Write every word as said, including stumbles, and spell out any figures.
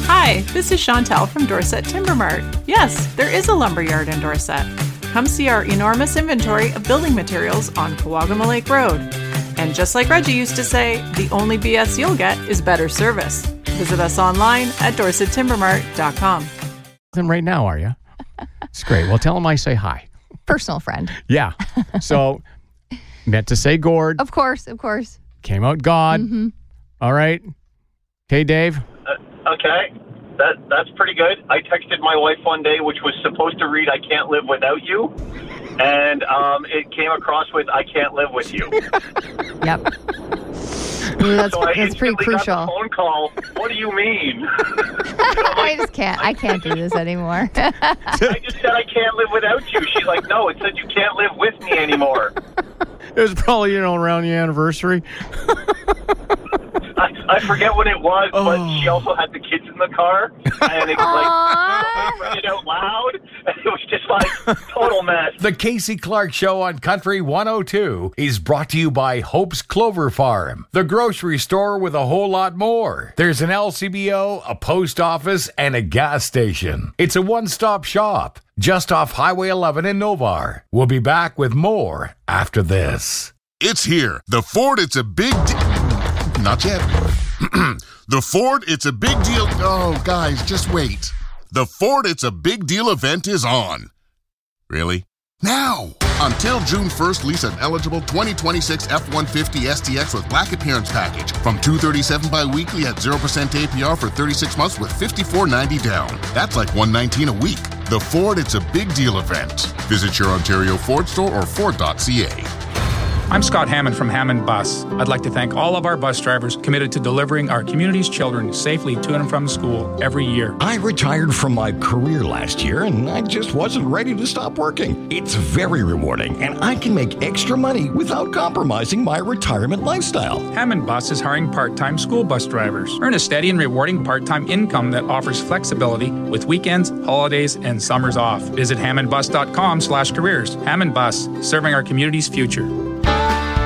Hi, this is Chantel from Dorset Timber Mart. Yes, there is a lumberyard in Dorset. Come see our enormous inventory of building materials on Kawagama Lake Road. And just like Reggie used to say, the only B S you'll get is better service. Visit us online at dorset timber mart dot com. Them right now, are you? It's great. Well, tell them I say hi. Personal friend. Yeah. So, meant to say Gord. Of course, of course. Came out God. Mm-hmm. All right. Okay, Dave. Uh, okay. That that's pretty good. I texted my wife one day, which was supposed to read, I can't live without you. And um, it came across with, I can't live with you. Yep. Ooh, that's so I that's pretty crucial. Got the phone call. What do you mean? I just can't. I can't do this anymore. I just said I can't live without you. She's like, no, it said you can't live with me anymore. It was probably, you know, around the anniversary. I, I forget what it was, oh. but she also had the kids in the car, and it was like, I read it out loud, and it was just like total mess. The Casey Clark Show on Country one oh two is brought to you by Hope's Clover Farm, the grocery store with a whole lot more. There's an L C B O, a post office, and a gas station. It's a one-stop shop just off Highway eleven in Novar. We'll be back with more after this. It's here. The Ford It's a Big Deal. Not yet. The Ford It's a Big Deal. Oh, guys, just wait. The Ford It's a Big Deal event is on. Really? Now! Until June first, lease an eligible twenty twenty-six F one fifty S T X with Black Appearance Package from two hundred thirty-seven dollars bi-weekly at zero percent A P R for thirty-six months with fifty-four ninety down. That's like one hundred nineteen dollars a week. The Ford It's a Big Deal event. Visit your Ontario Ford store or Ford dot C A. I'm Scott Hammond from Hammond Bus. I'd like to thank all of our bus drivers committed to delivering our community's children safely to and from school every year. I retired from my career last year and I just wasn't ready to stop working. It's very rewarding and I can make extra money without compromising my retirement lifestyle. Hammond Bus is hiring part-time school bus drivers. Earn a steady and rewarding part-time income that offers flexibility with weekends, holidays, and summers off. Visit hammond bus dot com slash careers. Hammond Bus, serving our community's future.